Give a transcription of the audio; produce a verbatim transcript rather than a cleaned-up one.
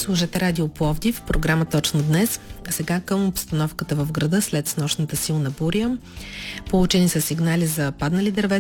Слушате Радио Пловдив, програма Точно днес. Сега към обстановката в града след снощната силна буря. Получени са сигнали за паднали дървета